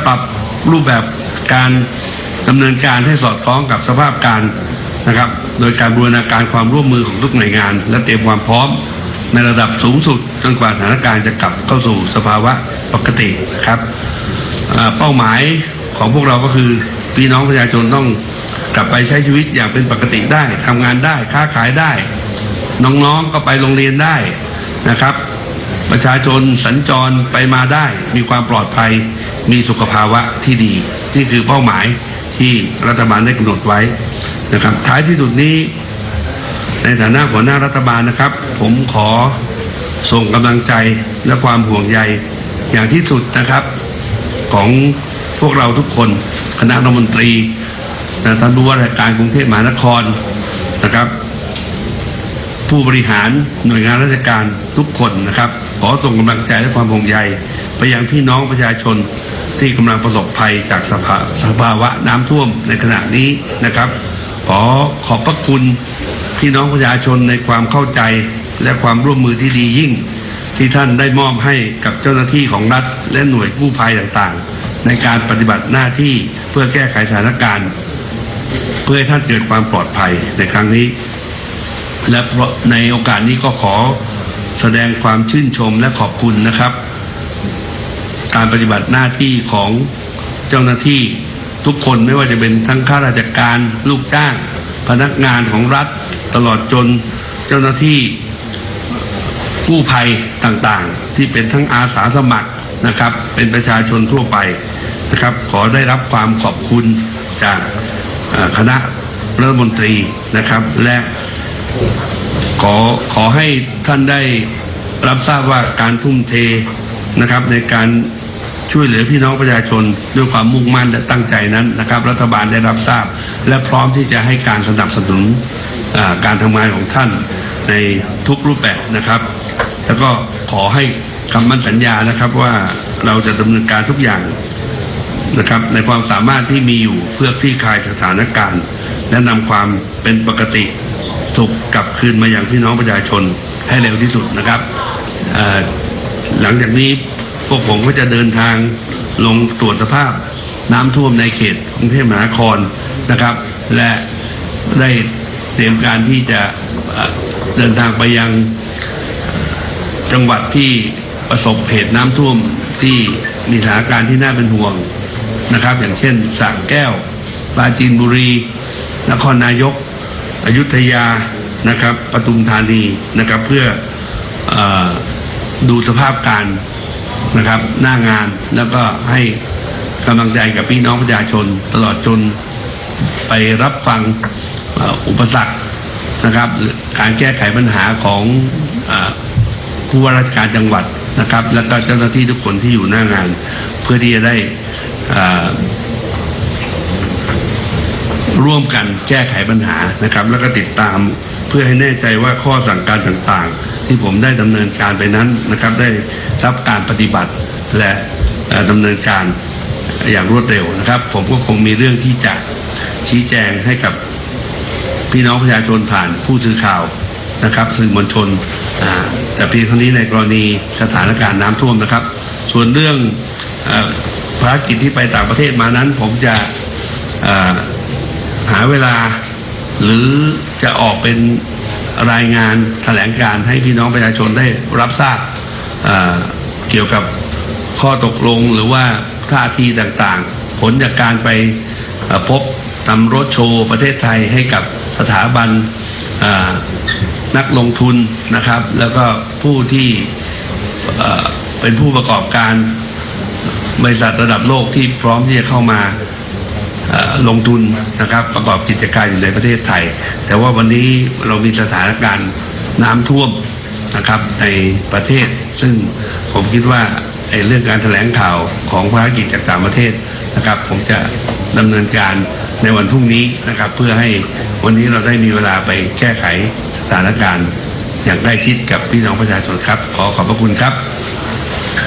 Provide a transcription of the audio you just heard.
ปรับรูปแบบการดำเนินการให้สอดคล้องกับสภาพการนะครับโดยการบูรณาการความร่วมมือของทุกหน่วยงานและเตรียมความพร้อมในระดับสูงสุดจนกว่าสถานการณ์จะกลับเข้าสู่สภาวะปกติครับเป้าหมายของพวกเราก็คือพี่น้องประชาชนต้องกลับไปใช้ชีวิตอย่างเป็นปกติได้ทำงานได้ค้าขายได้น้องๆก็ไปโรงเรียนได้นะครับประชาชนสัญจรไปมาได้มีความปลอดภัยมีสุขภาวะที่ดีนี่คือเป้าหมายที่รัฐบาลได้กำหนดไว้นะครับท้ายที่สุดนี้ในฐานะหัวหน้ารัฐบาลนะครับผมขอส่งกำลังใจและความห่วงใยอย่างที่สุดนะครับของพวกเราทุกคนคณะรัฐมนตรีท่านผู้ว่าราชการกรุงเทพมหานครนะครับผู้บริหารหน่วยงานราชการทุกคนนะครับขอส่งกำลังใจและความห่วงใยไปยังพี่น้องประชาชนที่กำลังประสบภัยจากสภาวะน้ำท่วมในขณะนี้นะครับขอบพระคุณพี่น้องประชาชนในความเข้าใจและความร่วมมือที่ดียิ่งที่ท่านได้มอบให้กับเจ้าหน้าที่ของรัฐและหน่วยกู้ภัยต่างๆในการปฏิบัติหน้าที่เพื่อแก้ไขสถานการณ์เพื่อให้ท่านเกิดความปลอดภัยในครั้งนี้และในโอกาสนี้ก็ขอแสดงความชื่นชมและขอบคุณนะครับการปฏิบัติหน้าที่ของเจ้าหน้าที่ทุกคนไม่ว่าจะเป็นทั้งข้าราชการลูกจ้างพนักงานของรัฐตลอดจนเจ้าหน้าที่กู้ภัยต่างๆที่เป็นทั้งอาสาสมัครนะครับเป็นประชาชนทั่วไปนะครับขอได้รับความขอบคุณจากคณะรัฐมนตรีนะครับและขอให้ท่านได้รับทราบว่าการทุ่มเทนะครับในการช่วยเหลือพี่น้องประชาชนด้วยความมุ่งมั่นและตั้งใจนั้นนะครับรัฐบาลได้รับทราบและพร้อมที่จะให้การสนับสนุนการทำงานของท่านในทุกรูปแบบนะครับแล้วก็ขอให้คำมั่นสัญญานะครับว่าเราจะดำเนินการทุกอย่างนะครับในความสามารถที่มีอยู่เพื่อคลี่คลายสถานการณ์และนำความเป็นปกติสุขกลับคืนมาอย่างพี่น้องประชาชนให้เร็วที่สุดนะครับหลังจากนี้พวกผมก็จะเดินทางลงตรวจสภาพน้ำท่วมในเขตกรุงเทพมหานครนะครับและได้เตรียมการที่จะเดินทางไปยังจังหวัดที่ประสบเหตุน้ำท่วมที่มีสถานการณ์ที่น่าเป็นห่วงนะครับอย่างเช่นสระแก้วปราจีนบุรีนครนายกอยุธยานะครับปทุมธานีนะครับเพื่อดูสภาพการนะครับหน้างานแล้วก็ให้กำลังใจกับพี่น้องประชาชนตลอดจนไปรับฟังอุปสรรคนะครับการแก้ไขปัญหาของผู้ว่าราชการจังหวัดนะครับและก็เจ้าหน้าที่ทุกคนที่อยู่หน้างานเพื่อที่จะได้ร่วมกันแก้ไขปัญหานะครับแล้วก็ติดตามเพื่อให้แน่ใจว่าข้อสั่งการต่างๆที่ผมได้ดำเนินการไปนั้นนะครับได้รับการปฏิบัติและดำเนินการอย่างรวดเร็วนะครับผมก็คงมีเรื่องที่จะชี้แจงให้กับพี่น้องประชาชนผ่านผู้สื่อข่าวนะครับสื่อมวลชนแต่เพียงเท่านี้ในกรณีสถานการณ์น้ำท่วมนะครับส่วนเรื่องภารกิจที่ไปต่างประเทศมานั้นผมจะหาเวลาหรือจะออกเป็นรายงานแถลงการให้พี่น้องประชาชนได้รับทราบเกี่ยวกับข้อตกลงหรือว่าท่าทีต่างๆผลจากการไปพบทำรถโชว์ประเทศไทยให้กับสถาบันนักลงทุนนะครับแล้วก็ผู้ที่เป็นผู้ประกอบการบริษัทระดับโลกที่พร้อมที่จะเข้ามาลงทุนนะครับประกอบกิจการอยู่ในประเทศไทยแต่ว่าวันนี้เรามีสถานการณ์น้ำท่วมนะครับในประเทศซึ่งผมคิดว่าเรื่องการแถลงข่าวของภารกิจจากต่างประเทศนะครับผมจะดำเนินการในวันพรุ่งนี้นะครับเพื่อให้วันนี้เราได้มีเวลาไปแก้ไขสถานการณ์อย่างใกล้ชิดกับพี่น้องประชาชนครับขอบพระคุณครับ